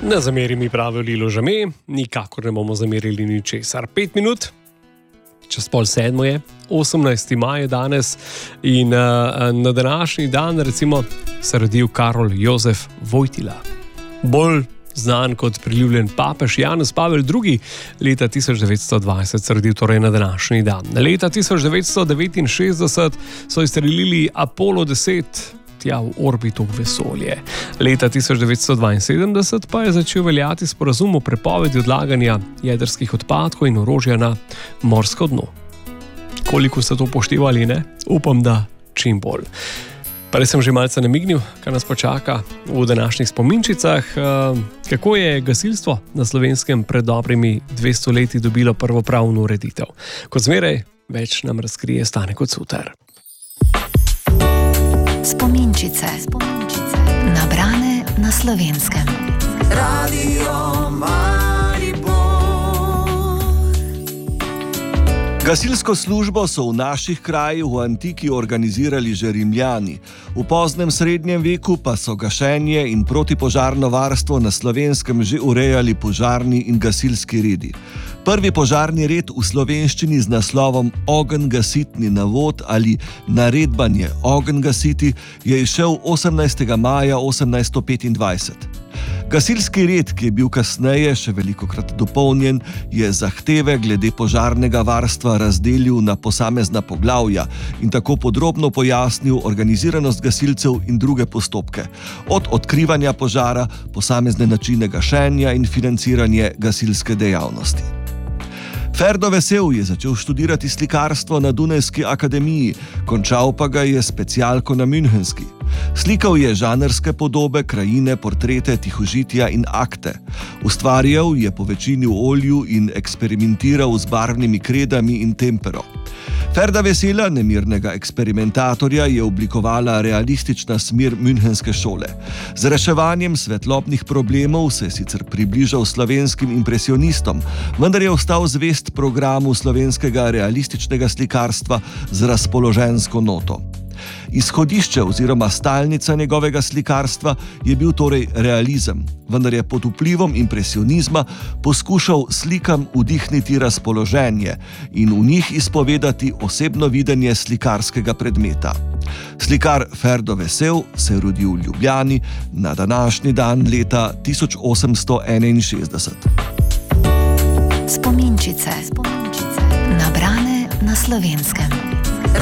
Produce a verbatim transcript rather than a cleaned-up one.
Ne zameri mi, pravi Lilo Žame, nikakor ne bomo zamerili ničesar. Pet minut, čez pol sedmo je, osemnajsti maj je danes in uh, na današnji dan recimo se rodil Karol Jozef Vojtila. Bolj znan kot priljubljen papež Janez Pavel drugi. Leta tisoč devetsto dvajset se rodil torej na današnji dan. Leta tisoč devetsto devetinšestdeset so izstrelili Apollo deset tja v orbitu v vesolje. Leta tisoč devetsto dvainsedemdeset pa je začel veljati sporazum o prepovedi odlaganja jedrskih odpadkov in orožja na morsko dno. Koliko ste to upoštevali, ne? Upam, da čim bolj. Prej sem že malce namignil, kaj nas počaka v današnjih spominčicah. Kako je gasilstvo na Slovenskem pred dobrimi dvesto leti dobilo prvo pravno ureditev? Kot zmeraj, več nam razkrije Stane Kocutar. Spominčice. Spominčice. Nabrane na Slovenskem. Radio Maribor. Gasilsko službo so v naših krajih v antiki organizirali že Rimljani. V poznem srednjem veku pa so gašenje in protipožarno varstvo na Slovenskem že urejali požarni in gasilski redi. Prvi požarni red v slovenščini z naslovom Ogenj gasitni navod ali naredbanje Ogenj gasiti je izšel osemnajstega maja osemnajststo petindvajset. Gasilski red, ki je bil kasneje še velikokrat dopolnjen, je zahteve glede požarnega varstva razdelil na posamezna poglavja in tako podrobno pojasnil organiziranost gasilcev in druge postopke, od odkrivanja požara, posamezne načine gašenja in financiranje gasilske dejavnosti. Ferdo Vesel je začel študirati slikarstvo na Dunajski akademiji, končal pa ga je specialko na Münchenski. Slikal je žanrske podobe, krajine, portrete, tihožitja in akte. Ustvarjal je po večini v olju in eksperimentiral z barvnimi kredami in tempero. Ferda Vesela, nemirnega eksperimentatorja, je oblikovala realistična smer Münchenske šole. Z reševanjem svetlobnih problemov se je sicer približal slovenskim impresionistom, vendar je ostal zvest programu slovenskega realističnega slikarstva z razpoložensko noto. Izhodišče oziroma stalnica njegovega slikarstva je bil torej realizem, vendar je pod vplivom impresionizma poskušal slikam vdihniti razpoloženje in v njih izpovedati osebno videnje slikarskega predmeta. Slikar Ferdo Vesel se je rodil v Ljubljani na današnji dan leta tisoč osemsto enainšestdeset. Spominčice. Spominčice. Nabrane na Slovenskem.